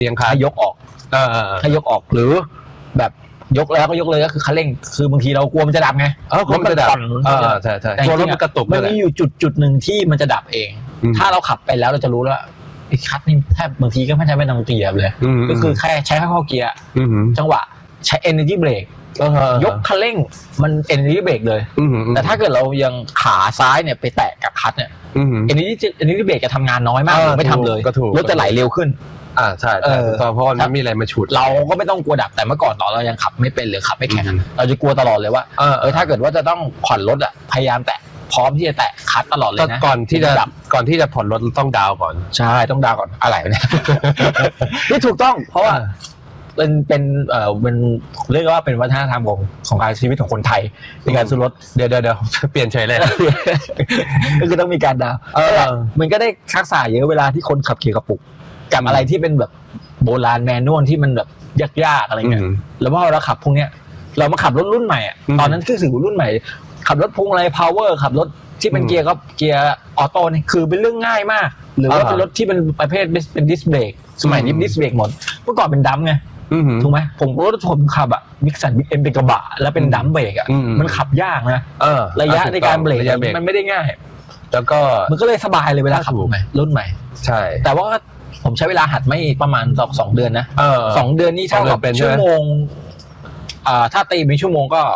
เลี้ยงคัสให้ยกออกให้ยกออกหรือแบบยกแล้วก็ยกเลยก็คือคันเร่งคือบางทีเรากลัวมันจะดับไงรถมันจะดับใช่กลัวรถมันกระตุกมันมีอยู่จุดหนึ่งที่มันจะดับเองถ้าเราขับไปแล้วเราจะรู้แล้วไอ้คัสนี่แทบบางทีก็ไม่ใช่ไม่ต้องเกียร์เลยก็คือแค่ใช้เข้าเกียร์จังหวะใช้ energy brake ยกคันเร่งมัน energy brake เลยแต่ถ้าเกิดเรายังขาซ้ายเนี่ยไปแตะกับคัสเนี่ย energy brake จะทำงานน้อยมากไม่ทำเลยรถจะไหลเร็วขึ้นใช่เพราะมันมีอะไรมาฉุดเราก็ไม่ต้องกลัวดับแต่เมื่อก่อนตอนเรายังขับไม่เป็นหรือขับไม่แข็งเราจะกลัวตลอดเลยว่าถ้าเกิดว่าจะต้องผ่อนรถอ่ะพยายามแตะพร้อมที่จะแตะคัสตลอดเลยนะก่อนที่จะผ่อนรถต้องดาวก่อนใช่ต้องดาวก่อนอะไรเนี่ยนี่ถูกต้องเพราะว่าเป็นเรียกว่าเป็นวัฒนธรรมของการชีวิตของคนไทยในการซื้อรถเดี๋ยวเปลี่ยนเฉยเลยก็คือต้องมีการดาวมันก็ได้ทักษะเยอะเวลาที่คนขับเกียร์กระปุกกับอะไรที่เป็นแบบโบราณแมนนวลที่มันแบบยากๆอะไรเงี้ยแล้วพอเราขับพวกเนี้ยเรามาขับรถรุ่นใหม่ตอนนั้นคือสื่อรุ่นใหม่ขับรถพุ่งอะไรพาวเวอร์ขับรถที่เป็นเกียร์ก็เกียร์ออโต้นี่คือเป็นเรื่องง่ายมากหรือว่าเป็นรถที่เป็นประเภทเป็นดิสเบรกสมัยนี้ดิสเบรกหมดเมื่อก่อนเป็นดัมไงถูกไหมผมขับอะมิกซันบิ๊กเอ็มเป็นกระบะแล้วเป็นดัมเบรกอะมันขับยากนะระยะในการเบรกมันไม่ได้ง่ายแล้วก็มันก็เลยสบายเลยเวลาขับรุ่นใหม่ใช่แต่ว่าผมใช้เวลาหัดไม่ประมาณ2 เดือนนะ2 เดือนนี่เท่ากับชั่วโมงถ้าตีเป็นชั่วโมงก็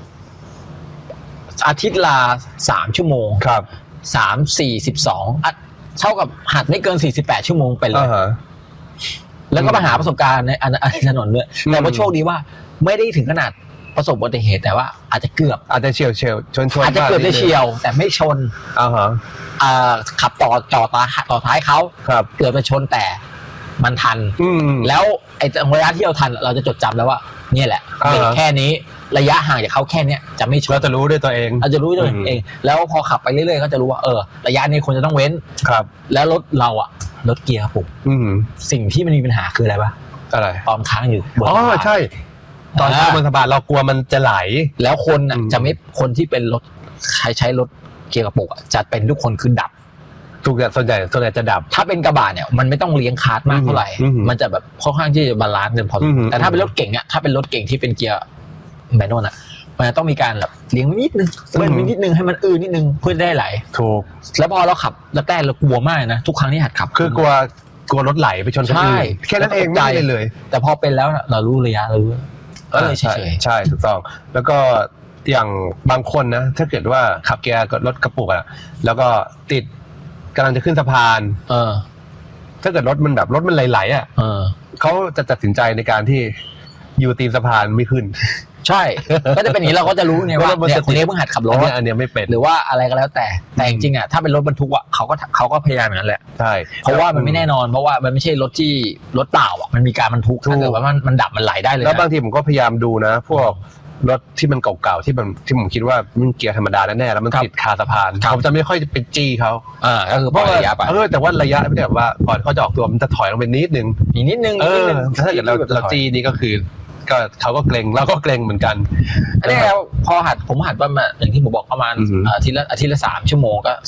อาทิตย์ละ3 ชั่วโมงครับ 3-4-12เท่ากับหัดไม่เกิน48 ชั่วโมงไปเลยแล้วก็มาหาประสบการณ์ในถนนด้วยแต่ว่าโชคดีว่าไม่ได้ถึงขนาดประสบอุบัติเหตุแต่ว่าอาจจะเกือบอาจจะเฉียวชนอาจจะเกือบได้เฉียวแต่ไม่ชนขับต่อท้ายเขาเกือบจะชนแต่มันทันแล้วไอ้ระยะที่เราทันเราจะจดจำแล้วว่านี่แหละแค่นี้ระยะห่างจากเขาแค่นี้จะไม่ชนเราจะรู้ด้วยตัวเองเราจะรู้ด้วยตัวเองแล้วพอขับไปเรื่อยๆก็จะรู้ว่าระยะนี้ควรจะต้องเว้นครับแล้วรถเรารถเกียร์ปุกสิ่งที่มันมีปัญหาคืออะไรปะอะไรตอมค้างอยู่บนใช่ตอนข้างบนสะพานเรากลัวมันจะไหลแล้วคนจะไม่คนที่เป็นรถใช้รถเกียร์กระปุกจะเป็นทุกคนคือดับทุกอย่างส่วนใหญ่จะดับถ้าเป็นกระบะเนี่ยมันไม่ต้องเลี้ยงคาร์ทมากเท่าไหร่มันจะแบบค่อนข้างที่จะบาลานซ์กันพอแต่ถ้าเป็นรถเก่งถ้าเป็นรถเก่งที่เป็นเกียร์แมนนวลมันต้องมีการแบบเลี้ยงนิดนึงเบิ้ลนิดนึงให้มันนิดนึงเพื่อได้ไหลถูกแล้วพอเราขับแล้วแต่เรากลัวมากนะทุกครั้งที่หัดขับคือกลัวรถไหลไปชนคนอื่นแค่นั้นเองไม่ได้เลยแต่พอเป็นแล้วเรารู้ระยะเรารู้ก็เลยเฉยใช่ถูกต้องแล้วก็อย่างบางคนนะถ้าเกิดว่าขับเกียร์รถกระปุกแล้วก็ติดกำลังจะขึ้นสะพานถ้าเกิดรถมันไหลเขาจะตัดสินใจในการที่อยู่ตีนสะพานไม่ขึ้นใช่ก็จะเป็นอย่างนี้เราก็จะรู้ไงว่าเนี่ยคนนี้เพิ่งหัดขับรถอันนี้ไม่เป็นหรือว่าอะไรก็แล้วแต่จริงๆถ้าเป็นรถบรรทุกเขาก็พยายามอย่างนั้นแหละใช่เพราะว่ามันไม่แน่นอนเพราะว่ามันไม่ใช่รถเปล่ามันมีการบรรทุกถ้าเกิดว่ามันดับมันไหลได้เลยแล้วบางทีผมก็พยายามดูนะพวกรถที่มันเก่าๆที่ผมคิดว่ามันเกียร์ธรรมดาแน่ๆแล้วมันติดคาสะพานผมจะไม่ค่อยเป็นจี้เขาก็คือปล่อยระยะไปแต่ว่าระยะไม่ได้แบบว่าก่อนเขาจะออกตัวมันจะถอยลงไปนิดนึงอีกนิดนึงถ้าเกิดเราจี้นี่ก็คือก็เขาก็เกรงเราก็เกรงเหมือนกันอันนี้แล้วพอผมหัดประมาณอย่างที่ผมบอกประมาณอาทิตย์ละ3 ชั่วโมงก็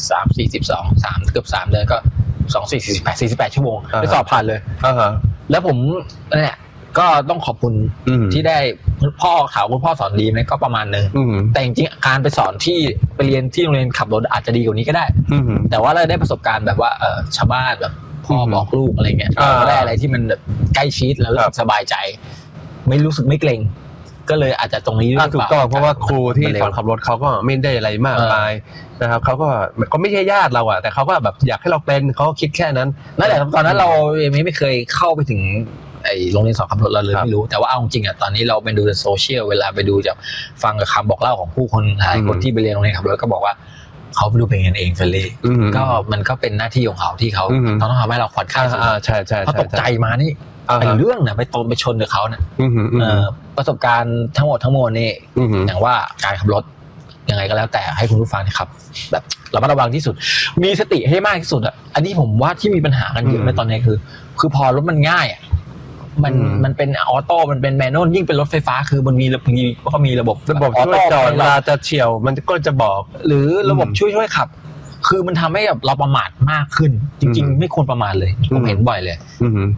3-4-12เกือบ3เลยก็2-4-48 ชั่วโมงไปสอบผ่านเลยแล้วผมเนี่ยก็ต้องขอบคุณที่ได้พ่อถามคุณพ่อสอนดีนะก็ประมาณนึงแต่จริงๆการไปสอนที่ไปเรียนที่โรงเรียนขับรถอาจจะดีกว่านี้ก็ได้แต่ว่าเราได้ประสบการณ์แบบว่าชาวบ้านแบบพ่อบอกลูกอะไรเงี้ยได้อะไรที่มันแบบใกล้ชิดแล้วสบายใจไม่รู้สึกไม่เกรงก็เลยอาจจะตรงนี้ถูกต้องเพราะว่าครูที่สอนขับรถเขาก็ไม่ได้อะไรมากมายนะครับเขาก็ไม่ใช่ญาติเราแต่เขาก็แบบอยากให้เราเป็นเขาคิดแค่นั้นนั่นแหละตอนนั้นเราไม่เคยเข้าไปถึงไอ้โรงเรียนสอนขับรถเราเลยไม่รู้แต่ว่าเอาจริงตอนนี้เราไปดูในโซเชียลเวลาไปดูจากฟังกับคำบอกเล่าของผู้คนหลายคนที่ไปเรียนโรงเรียนขับรถก็บอกว่าเขาไปดูเป็นกันเองเฟรลี่ก็มันก็เป็นหน้าที่ของเขาที่เขาต้องทำให้เราผ่อนคลายใช่เขาตกใจมานี่เป็นเรื่องนะไปชนกับเขาเนี่ยประสบการณ์ทั้งหมดนี่อย่างว่าการขับรถยังไงก็แล้วแต่ให้คุณผู้ฟังนะครับแบบระมัดระวังที่สุดมีสติให้มากที่สุดอันนี้ผมว่าที่มีปัญหากันเยอะในตอนนี้คือพอรถมันง่ายมันเป็นออโต้มันเป็นแมนนวลยิ่งเป็นรถไฟฟ้าคือมันมีก็มีระบบช่วยจอดเวลาจะเฉี่ยวมันก็จะบอกหรือระบบช่วยขับคือมันทำให้แบบเราประมาทมากขึ้นจริงๆไม่ควรประมาทเลยผมเห็นบ่อยเลยขั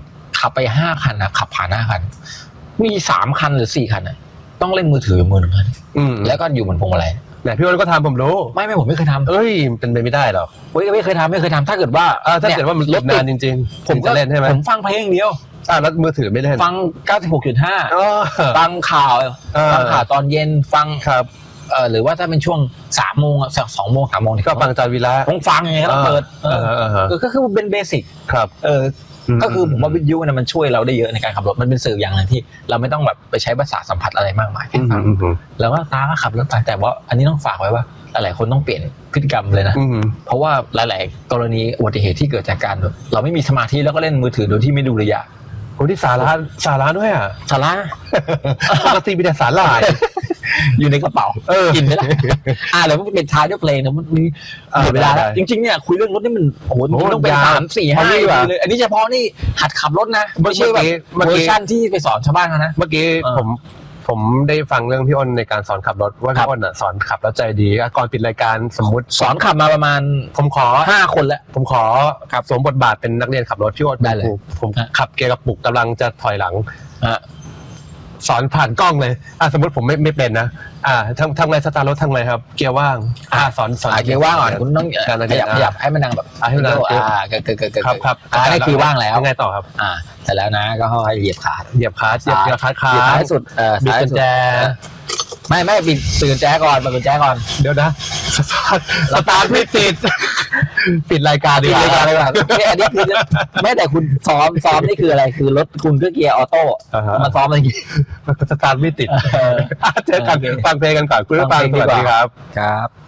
ขับไป5 คันนะขับผ่าน5 คันมี3 คันหรือ4 คันนะต้องเล่นมือถือมือหนึ่งคันแล้วก็อยู่บนพวงมาลัยไหนพี่อ้นก็ทำผมรู้ไม่ผมไม่เคยทำเอ้ยเป็นไปไม่ได้หรอกไม่เคยทำถ้าเกิดว่ามันรถนานจริงๆผมจะเล่นใช่ไหมผมฟังเพลงเดียวแล้วมือถือไม่ได้ฟัง 96.5 ฟังข่าวตอนเย็นฟังครับหรือว่าถ้าเป็นช่วง3 โมง2 โมง3 โมงก็ฟังอาจารย์วีระต้องฟังไงก็ต้องเปิดก็คือเป็นเบสิกครับก็คือผมว่าวิทยุมันช่วยเราได้เยอะในการขับรถมันเป็นสื่ออย่างนึงที่เราไม่ต้องแบบไปใช้ประสาทสัมผัสอะไรมากมายแค่ฟังแล้วก็ตาก็ขับรถไปแต่ว่าอันนี้ต้องฝากไว้ว่าหลายคนต้องเปลี่ยนพฤติกรรมเลยนะเพราะว่าหลายๆกรณีอุบัติเหตุที่เกิดจากการเราไม่มีสมาธิแล้วก็เล่นมือถือโดยที่ไม่ดูระยะโอ้ที่สาระด้วยอ่ะสาระปกติมีแต่สาหร่ายอยู่ในกระเป๋ากินไม่ได้แล้วมันเป็นท้ายด้วยเพลงนะมันมีหมดเวลาแล้วจริงๆเนี่ยคุยเรื่องรถนี่มันโอ้โหต้องเป็น3 4 5เลยอันนี้เฉพาะนี่หัดขับรถนะไม่ใช่แบบเวอร์ชันที่ไปสอนชาวบ้านนะเมื่อกี้ผมได้ฟังเรื่องพี่อ้นในการสอนขับรถว่าพี่อ้นสอนขับแล้วใจดีก่อนปิดรายการสมมุติสอนขับมาประมาณผมขอ 5 คนแล้วผมขอสวมบทบาทเป็นนักเรียนขับรถพี่อ้นได้เลยผมขับเกียร์กระปุกกำลังจะถอยหลังสอนผ่านกล้องเลยสมมติผมไม่เป็นนะทำไงสตาร์ทรถทำไงครับเกียร์ว่างสอนเกียร์ว่างก่อนคุณต้องขยับให้มันดังแบบให้มันดังครับให้คือว่างแล้วไงต่อครับเสร็จแล้วนะก็ให้เหยียบคลัตช์เหยียบคลัตช์ให้สุดบิดกุญแจไม่บิดกุญแจก่อนเดี๋ยวนะสตาร์ทไม่ติดปิดรายการดีกว่าอันนี้คือแม้แต่คุณซ้อมนี่คืออะไรคือรถคุณก็เกียร์ออโต้มาซ้อมอะไรสตาร์ทไม่ติดเจอกันฟังเพลงกันก่อนคุณผู้ฟังสวัสดีครับ